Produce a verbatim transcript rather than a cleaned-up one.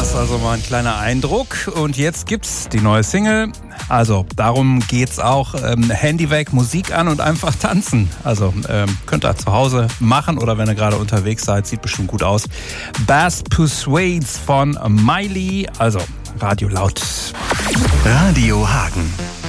Das also mal ein kleiner Eindruck. Und jetzt gibt's die neue Single. Also darum geht's auch. Ähm, Handy weg, Musik an und einfach tanzen. Also ähm, könnt ihr zu Hause machen oder wenn ihr gerade unterwegs seid, sieht bestimmt gut aus. Bass Persuades von Miley. Also Radio laut. Radio Hagen.